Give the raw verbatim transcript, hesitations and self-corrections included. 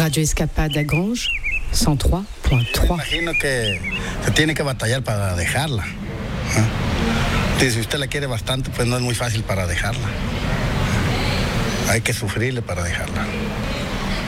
Radio Escapade Lagrange, ciento tres punto tres. Imagino que se tiene que batallar para dejarla. ¿Eh? Si usted la quiere bastante, pues no es muy fácil para dejarla. Hay que sufrirle para dejarla.